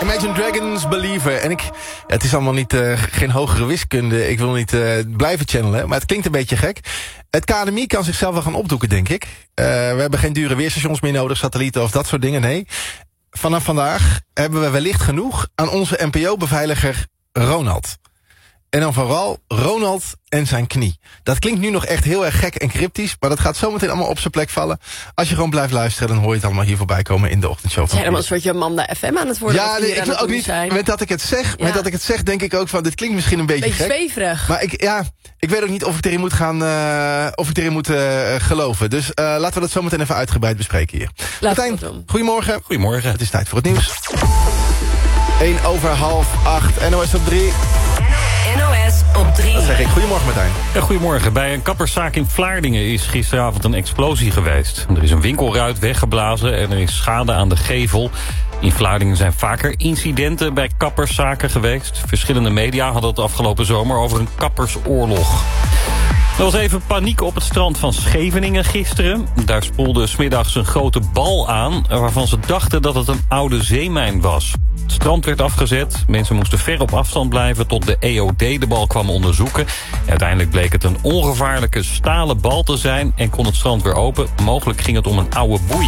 Imagine Dragons Believer. En het is allemaal niet, geen hogere wiskunde. Ik wil niet blijven channelen, maar het klinkt een beetje gek. Het KNMI kan zichzelf wel gaan opdoeken, denk ik. We hebben geen dure weerstations meer nodig, satellieten of dat soort dingen, nee. Vanaf vandaag hebben we wellicht genoeg aan onze NPO-beveiliger Ronald. En dan vooral Ronald en zijn knie. Dat klinkt nu nog echt heel erg gek en cryptisch, maar dat gaat zometeen allemaal op zijn plek vallen. Als je gewoon blijft luisteren, dan hoor je het allemaal hier voorbij komen in de ochtendshow van. Ja, dan een soort Amanda FM aan het worden. Ja, nee, ik wil ook niet. Met dat ik het zeg, denk ik ook van, dit klinkt misschien een beetje gek. Zweverig. Maar ik weet ook niet of ik erin moet gaan, geloven. Dus laten we dat zometeen even uitgebreid bespreken hier. Martijn, goedemorgen. Goedemorgen. Het is tijd voor het nieuws. 7:45, NOS op 3. NOS op 3. Dat zeg ik. Goedemorgen, Martijn. Ja, goedemorgen. Bij een kapperszaak in Vlaardingen is gisteravond een explosie geweest. Er is een winkelruit weggeblazen en er is schade aan de gevel. In Vlaardingen zijn vaker incidenten bij kapperszaken geweest. Verschillende media hadden het afgelopen zomer over een kappersoorlog. Er was even paniek op het strand van Scheveningen gisteren. Daar spoelde 's middags een grote bal aan, waarvan ze dachten dat het een oude zeemijn was. Het strand werd afgezet, mensen moesten ver op afstand blijven tot de EOD de bal kwam onderzoeken. Uiteindelijk bleek het een ongevaarlijke stalen bal te zijn en kon het strand weer open. Mogelijk ging het om een oude boei.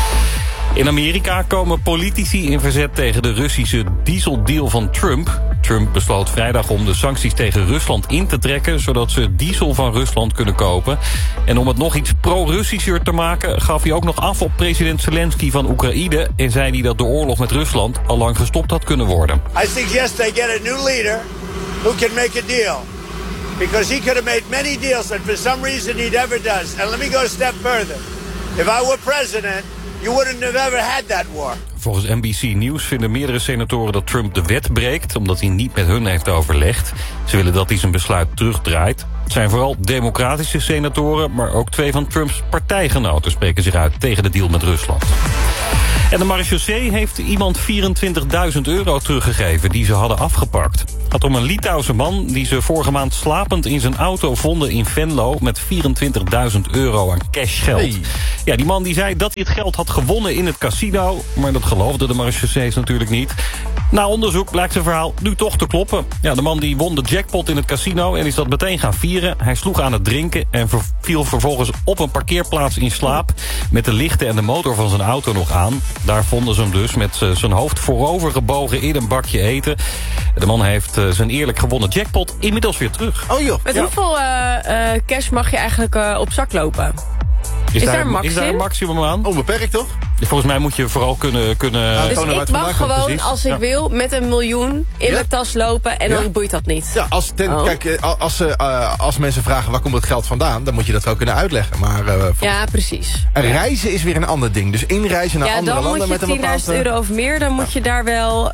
In Amerika komen politici in verzet tegen de Russische dieseldeal van Trump. Trump besloot vrijdag om de sancties tegen Rusland in te trekken, zodat ze diesel van Rusland kunnen kopen. En om het nog iets pro-Russischer te maken, gaf hij ook nog af op president Zelensky van Oekraïne en zei hij dat de oorlog met Rusland al lang gestopt had kunnen worden. I suggest they get a new leader who can make a deal. Because he could have made many deals and for some reason he never does. And let me go a step further. If I were president, you wouldn't have ever had that war. Volgens NBC News vinden meerdere senatoren dat Trump de wet breekt, omdat hij niet met hun heeft overlegd. Ze willen dat hij zijn besluit terugdraait. Het zijn vooral democratische senatoren, maar ook 2 van Trumps partijgenoten spreken zich uit tegen de deal met Rusland. En de marechaussee heeft iemand €24.000 teruggegeven die ze hadden afgepakt. Het gaat om een Litouwse man die ze vorige maand slapend in zijn auto vonden in Venlo met €24.000 aan cashgeld. Hey. Ja, die man die zei dat hij het geld had gewonnen in het casino, maar dat geloofde de marechaussees natuurlijk niet. Na onderzoek blijkt zijn verhaal nu toch te kloppen. Ja, de man die won de jackpot in het casino en is dat meteen gaan vieren. Hij sloeg aan het drinken en viel vervolgens op een parkeerplaats in slaap met de lichten en de motor van zijn auto nog aan. Daar vonden ze hem dus met zijn hoofd voorover gebogen in een bakje eten. De man heeft zijn eerlijk gewonnen jackpot inmiddels weer terug. Oh joh. Met hoeveel cash mag je eigenlijk op zak lopen? Is daar een maximum aan? Onbeperkt, toch? Volgens mij moet je vooral kunnen dus ik mag gewoon, als ik wil, met $1 miljoen in mijn tas lopen en dan boeit dat niet. Ja, kijk, als mensen vragen waar komt het geld vandaan, dan moet je dat wel kunnen uitleggen. Maar, ja, precies. Reizen is weer een ander ding. Dus inreizen naar andere landen met een bepaald... Ja, dan moet je €10.000 of meer, dan moet je daar wel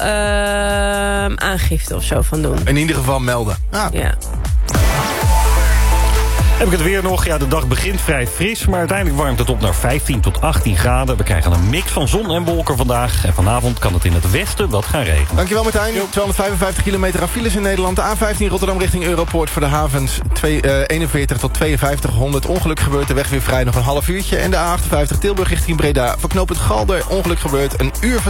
aangifte of zo van doen. In ieder geval melden. Ja. Heb ik het weer nog? Ja, de dag begint vrij fris, maar uiteindelijk warmt het op naar 15 tot 18 graden. We krijgen een mix van zon en wolken vandaag. En vanavond kan het in het westen wat gaan regenen. Dankjewel Martijn. 255 kilometer aan files in Nederland. De A15 Rotterdam richting Europoort voor de havens 41 tot 5200. Ongeluk gebeurt, de weg weer vrij nog een half uurtje. En de A58 Tilburg richting Breda. Voor knooppunt Galder ongeluk gebeurt, een uur